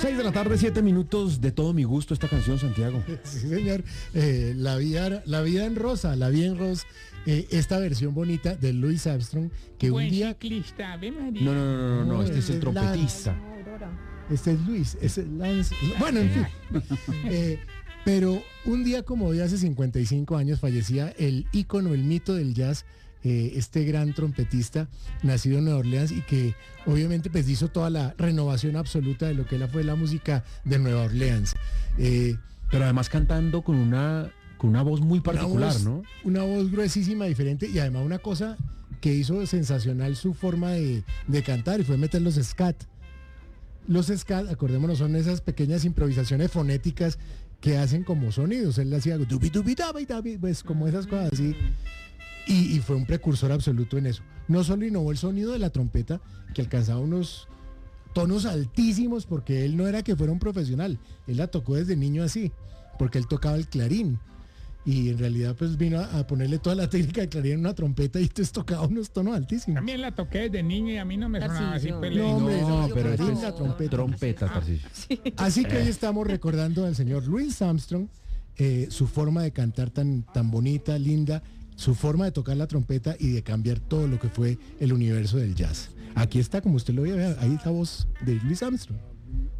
6 de la tarde, 7 minutos, de todo mi gusto esta canción, Santiago. Sí, señor. La vida en rosa, la vida en rosa. Esta versión bonita de Louis Armstrong, que Buen un día... ciclista, Ave María. No, este es el trompetista. Este es Luis, es Lance. Bueno, en fin. Pero un día como hoy, hace 55 años, fallecía el ícono, el mito del jazz, este gran trompetista nacido en Nueva Orleans y que obviamente pues hizo toda la renovación absoluta de lo que fue la música de Nueva Orleans. Pero además cantando con una voz muy particular, ¿no? Una voz gruesísima, diferente, y además una cosa que hizo sensacional su forma de cantar, y fue meter los scat. Los scat, acordémonos, son esas pequeñas improvisaciones fonéticas que hacen como sonidos. Él hacía dubi, dubi, dabi, dabi, pues como esas cosas así. Y fue un precursor absoluto en eso. No solo innovó el sonido de la trompeta, que alcanzaba unos tonos altísimos, porque él no era que fuera un profesional, él la tocó desde niño así, porque él tocaba el clarín. Y en realidad pues vino a ponerle toda la técnica de clarín en una trompeta y entonces tocaba unos tonos altísimos. También la toqué desde niño y a mí no me sonaba así. Pues, No, hombre, pero clarín, es la trompeta. trompeta, Tarcisio. Así que hoy estamos recordando al señor Louis Armstrong, su forma de cantar tan bonita, linda, su forma de tocar la trompeta y de cambiar todo lo que fue el universo del jazz. Aquí está, como usted lo ve, ahí está voz de Louis Armstrong.